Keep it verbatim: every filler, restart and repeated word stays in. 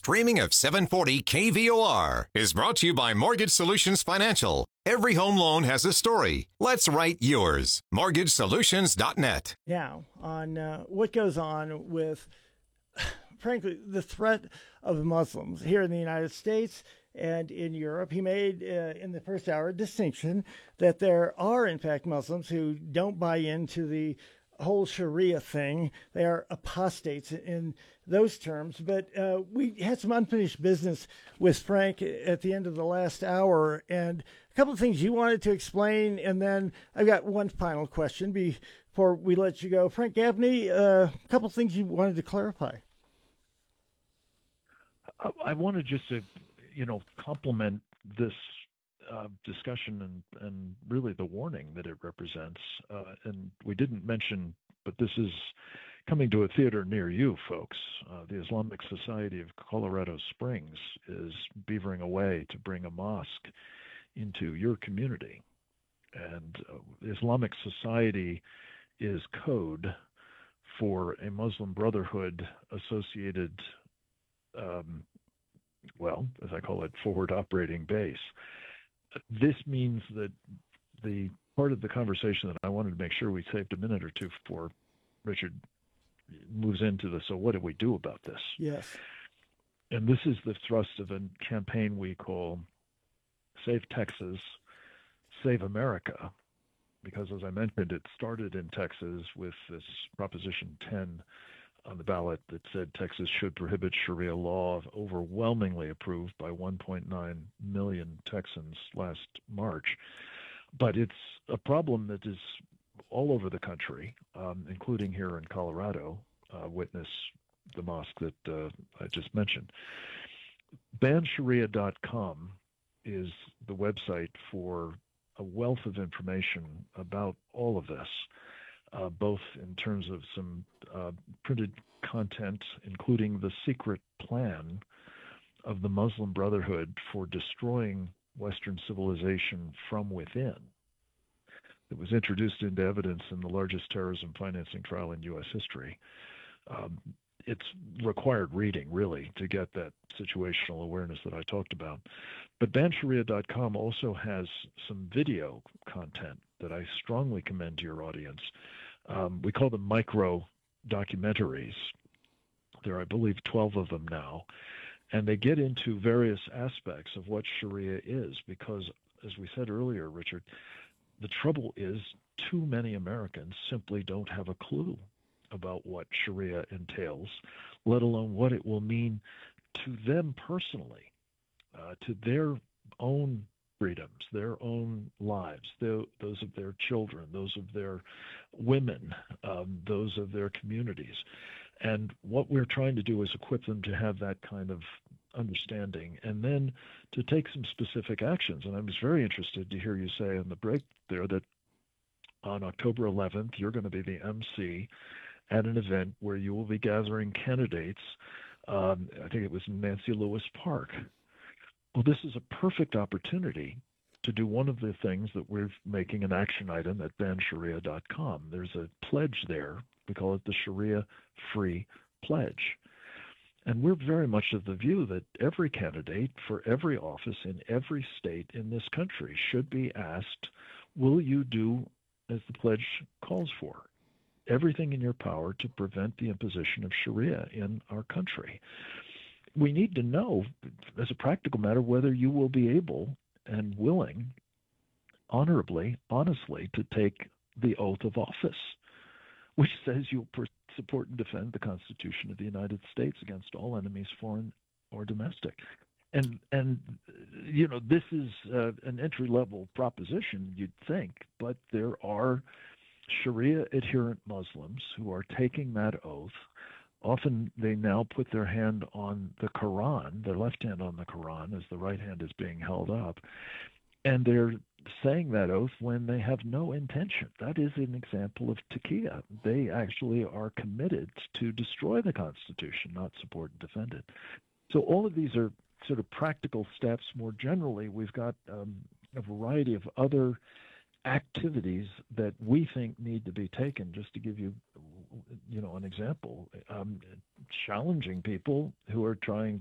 streaming of seven forty K V O R is brought to you by Mortgage Solutions Financial. Every home loan has a story. Let's write yours. mortgage solutions dot net. Now, on uh, what goes on with, frankly, the threat of Muslims here in the United States and in Europe. He made, uh, in the first hour, a distinction that there are, in fact, Muslims who don't buy into the whole Sharia thing. They are apostates in those terms. But uh, we had some unfinished business with Frank at the end of the last hour, and a couple of things you wanted to explain, and then I've got one final question before we let you go. Frank Gaffney, uh, a couple of things you wanted to clarify. I wanted just to, you know, complement this uh, discussion and, and really the warning that it represents. Uh, and we didn't mention, but this is coming to a theater near you, folks. Uh, the Islamic Society of Colorado Springs is beavering away to bring a mosque into your community. And uh, Islamic Society is code for a Muslim Brotherhood associated um, well, as I call it, forward operating base. This means that the part of the conversation that I wanted to make sure we saved a minute or two before Richard moves into the, so what do we do about this? Yes. And this is the thrust of a campaign we call Save Texas, Save America, because as I mentioned, it started in Texas with this Proposition ten on the ballot that said Texas should prohibit Sharia law, overwhelmingly approved by one point nine million Texans last March. But it's a problem that is all over the country, um, including here in Colorado, uh, witness the mosque that uh, I just mentioned. ban sharia dot com is the website for a wealth of information about all of this. Uh, both in terms of some uh, printed content, including the secret plan of the Muslim Brotherhood for destroying Western civilization from within. It was introduced into evidence in the largest terrorism financing trial in U S history. Um, it's required reading, really, to get that situational awareness that I talked about. But ban sharia dot com also has some video content that I strongly commend to your audience. Um, we call them micro documentaries. There are, I believe, twelve of them now. And they get into various aspects of what Sharia is because, as we said earlier, Richard, the trouble is too many Americans simply don't have a clue about what Sharia entails, let alone what it will mean to them personally, uh, to their own freedoms, their own lives, their, those of their children, those of their women, um, those of their communities. And what we're trying to do is equip them to have that kind of understanding and then to take some specific actions. And I was very interested to hear you say in the break there that on October eleventh, you're going to be the M C at an event where you will be gathering candidates. Um, I think it was in Nancy Lewis Park. Well, this is a perfect opportunity to do one of the things that we're making an action item at ban sharia dot com. There's a pledge there. We call it the Sharia Free Pledge. And we're very much of the view that every candidate for every office in every state in this country should be asked, will you do as the pledge calls for? Everything in your power to prevent the imposition of Sharia in our country. We need to know, as a practical matter, whether you will be able and willing, honorably, honestly, to take the oath of office, which says you'll per- support and defend the Constitution of the United States against all enemies, foreign or domestic. And, and you know, this is uh, an entry-level proposition, you'd think, but there are Sharia-adherent Muslims who are taking that oath. Often they now put their hand on the Quran, their left hand on the Quran as the right hand is being held up, and they're saying that oath when they have no intention. That is an example of taqiyya. They actually are committed to destroy the Constitution, not support and defend it. So all of these are sort of practical steps. More generally, we've got um, a variety of other activities that we think need to be taken. Just to give you, you know, an example, um, challenging people who are trying